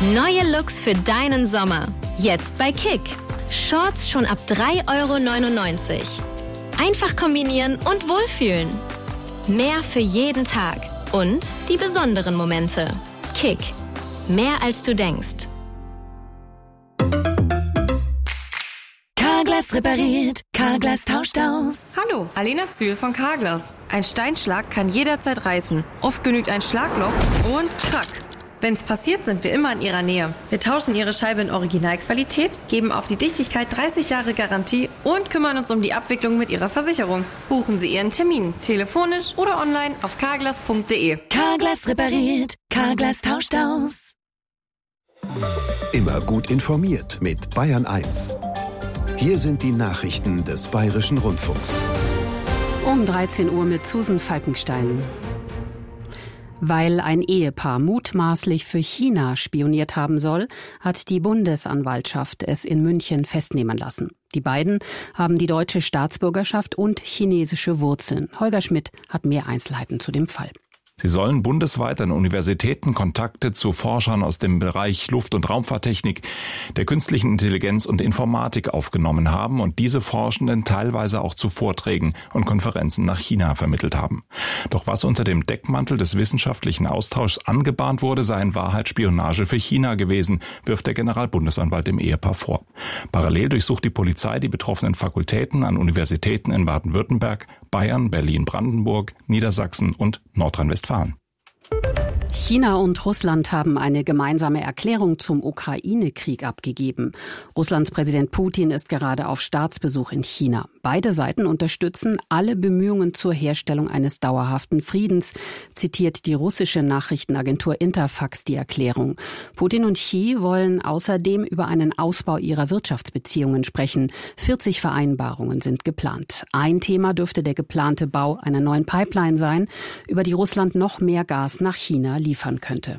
Neue Looks für deinen Sommer. Jetzt bei Kick. Shorts schon ab 3,99 €. Einfach kombinieren und wohlfühlen. Mehr für jeden Tag. Und die besonderen Momente. Kick. Mehr als du denkst. Carglass repariert. Carglass tauscht aus. Hallo, Alena Zühl von Carglass. Ein Steinschlag kann jederzeit reißen. Oft genügt ein Schlagloch und krack. Wenn's passiert, sind wir immer in Ihrer Nähe. Wir tauschen Ihre Scheibe in Originalqualität, geben auf die Dichtigkeit 30 Jahre Garantie und kümmern uns um die Abwicklung mit Ihrer Versicherung. Buchen Sie Ihren Termin, telefonisch oder online auf carglass.de. Carglass repariert. Carglass tauscht aus. Immer gut informiert mit Bayern 1. Hier sind die Nachrichten des Bayerischen Rundfunks. Um 13 Uhr mit Susan Falkenstein. Weil ein Ehepaar mutmaßlich für China spioniert haben soll, hat die Bundesanwaltschaft es in München festnehmen lassen. Die beiden haben die deutsche Staatsbürgerschaft und chinesische Wurzeln. Holger Schmidt hat mehr Einzelheiten zu dem Fall. Sie sollen bundesweit an Universitäten Kontakte zu Forschern aus dem Bereich Luft- und Raumfahrttechnik, der künstlichen Intelligenz und Informatik aufgenommen haben und diese Forschenden teilweise auch zu Vorträgen und Konferenzen nach China vermittelt haben. Doch was unter dem Deckmantel des wissenschaftlichen Austauschs angebahnt wurde, sei in Wahrheit Spionage für China gewesen, wirft der Generalbundesanwalt dem Ehepaar vor. Parallel durchsucht die Polizei die betroffenen Fakultäten an Universitäten in Baden-Württemberg, Bayern, Berlin-Brandenburg, Niedersachsen und Nordrhein-Westfalen. China und Russland haben eine gemeinsame Erklärung zum Ukraine-Krieg abgegeben. Russlands Präsident Putin ist gerade auf Staatsbesuch in China. Beide Seiten unterstützen alle Bemühungen zur Herstellung eines dauerhaften Friedens, zitiert die russische Nachrichtenagentur Interfax die Erklärung. Putin und Xi wollen außerdem über einen Ausbau ihrer Wirtschaftsbeziehungen sprechen. 40 Vereinbarungen sind geplant. Ein Thema dürfte der geplante Bau einer neuen Pipeline sein, über die Russland noch mehr Gas nach China liefern könnte.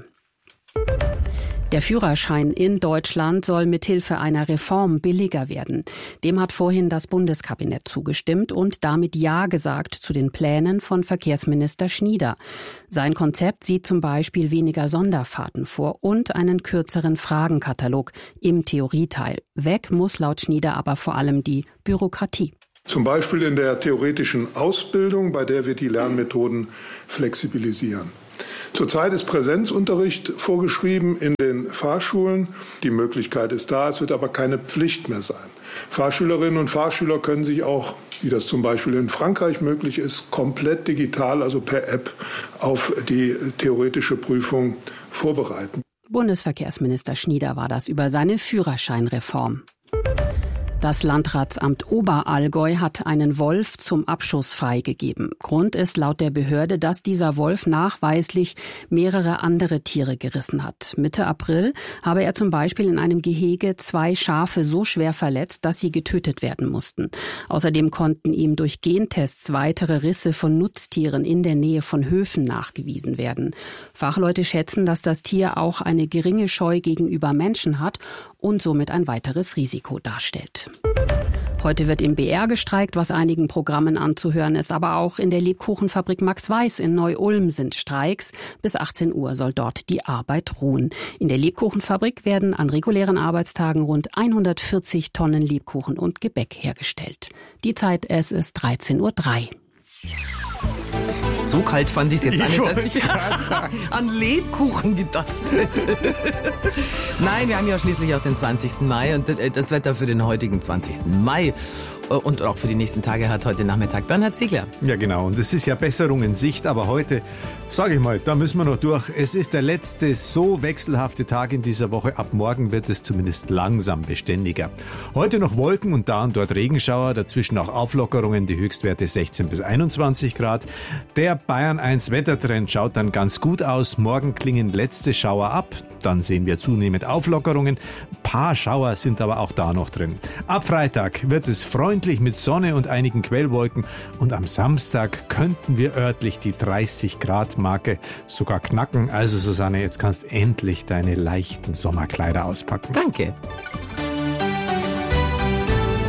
Der Führerschein in Deutschland soll mithilfe einer Reform billiger werden. Dem hat vorhin das Bundeskabinett zugestimmt und damit Ja gesagt zu den Plänen von Verkehrsminister Schnieder. Sein Konzept sieht zum Beispiel weniger Sonderfahrten vor und einen kürzeren Fragenkatalog im Theorieteil. Weg muss laut Schnieder aber vor allem die Bürokratie. Zum Beispiel in der theoretischen Ausbildung, bei der wir die Lernmethoden flexibilisieren. Zurzeit ist Präsenzunterricht vorgeschrieben in den Fahrschulen. Die Möglichkeit ist da, es wird aber keine Pflicht mehr sein. Fahrschülerinnen und Fahrschüler können sich auch, wie das zum Beispiel in Frankreich möglich ist, komplett digital, also per App, auf die theoretische Prüfung vorbereiten. Bundesverkehrsminister Schnieder war das über seine Führerscheinreform. Das Landratsamt Oberallgäu hat einen Wolf zum Abschuss freigegeben. Grund ist laut der Behörde, dass dieser Wolf nachweislich mehrere andere Tiere gerissen hat. Mitte April habe er zum Beispiel in einem Gehege 2 Schafe so schwer verletzt, dass sie getötet werden mussten. Außerdem konnten ihm durch Gentests weitere Risse von Nutztieren in der Nähe von Höfen nachgewiesen werden. Fachleute schätzen, dass das Tier auch eine geringe Scheu gegenüber Menschen hat und somit ein weiteres Risiko darstellt. Heute wird im BR gestreikt, was einigen Programmen anzuhören ist, aber auch in der Lebkuchenfabrik Max Weiß in Neu-Ulm sind Streiks. Bis 18 Uhr soll dort die Arbeit ruhen. In der Lebkuchenfabrik werden an regulären Arbeitstagen rund 140 Tonnen Lebkuchen und Gebäck hergestellt. Die Zeit, es ist 13:03 Uhr. So kalt fand ich es jetzt nicht, dass ich an Lebkuchen gedacht hätte. Nein, wir haben ja schließlich auch den 20. Mai und das Wetter für den heutigen 20. Mai und auch für die nächsten Tage hat heute Nachmittag Bernhard Ziegler. Ja genau, und es ist ja Besserung in Sicht, aber heute, sage ich mal, da müssen wir noch durch. Es ist der letzte so wechselhafte Tag in dieser Woche. Ab morgen wird es zumindest langsam beständiger. Heute noch Wolken und da und dort Regenschauer, dazwischen auch Auflockerungen, die Höchstwerte 16 bis 21 Grad. Der Bayern 1 Wettertrend schaut dann ganz gut aus. Morgen klingen letzte Schauer ab. Dann sehen wir zunehmend Auflockerungen. Ein paar Schauer sind aber auch da noch drin. Ab Freitag wird es freundlich mit Sonne und einigen Quellwolken. Und am Samstag könnten wir örtlich die 30-Grad-Marke sogar knacken. Also Susanne, jetzt kannst du endlich deine leichten Sommerkleider auspacken. Danke.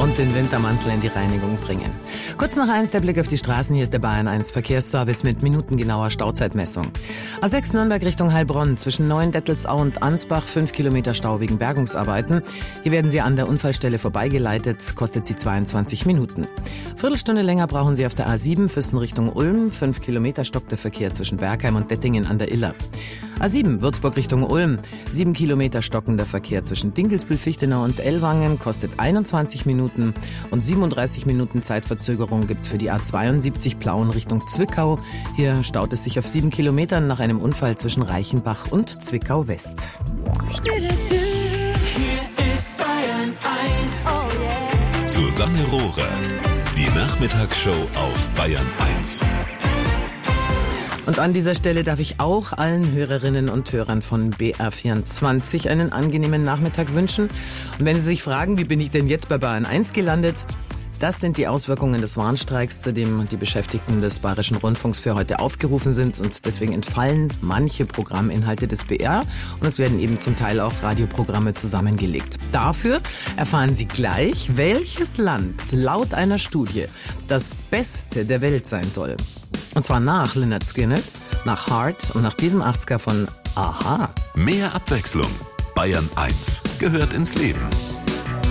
und den Wintermantel in die Reinigung bringen. Kurz nach 1 der Blick auf die Straßen. Hier ist der Bayern 1 Verkehrsservice mit minutengenauer Stauzeitmessung. A6 Nürnberg Richtung Heilbronn zwischen Neuendettelsau und Ansbach 5 Kilometer Stau wegen Bergungsarbeiten. Hier werden Sie an der Unfallstelle vorbeigeleitet, kostet Sie 22 Minuten. Viertelstunde länger brauchen Sie auf der A7 Füssen Richtung Ulm. 5 Kilometer stockt der Verkehr zwischen Bergheim und Dettingen an der Iller. A7 Würzburg Richtung Ulm. 7 Kilometer stockender Verkehr zwischen Dinkelsbühl-Fichtenau und Ellwangen kostet 21 Minuten und 37 Minuten Zeitverzögerung gibt's für die A72 Plauen Richtung Zwickau. Hier staut es sich auf 7 Kilometern nach einem Unfall zwischen Reichenbach und Zwickau West. Hier ist Bayern 1. Susanne Rohrer, die Nachmittagsshow auf Bayern 1. Und an dieser Stelle darf ich auch allen Hörerinnen und Hörern von BR24 einen angenehmen Nachmittag wünschen. Und wenn Sie sich fragen, wie bin ich denn jetzt bei Bayern 1 gelandet? Das sind die Auswirkungen des Warnstreiks, zu dem die Beschäftigten des Bayerischen Rundfunks für heute aufgerufen sind. Und deswegen entfallen manche Programminhalte des BR und es werden eben zum Teil auch Radioprogramme zusammengelegt. Dafür erfahren Sie gleich, welches Land laut einer Studie das Beste der Welt sein soll. Und zwar nach Lynyrd Skynyrd, nach Heart und nach diesem 80er von Aha. Mehr Abwechslung. Bayern 1 gehört ins Leben.